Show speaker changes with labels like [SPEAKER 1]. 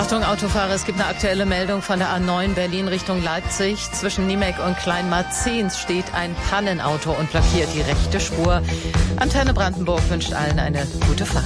[SPEAKER 1] Achtung Autofahrer, es gibt eine aktuelle Meldung von der A9 Berlin Richtung Leipzig. Zwischen Niemek und Kleinmarzens steht ein Pannenauto und blockiert die rechte Spur. Antenne Brandenburg wünscht allen eine gute Fahrt.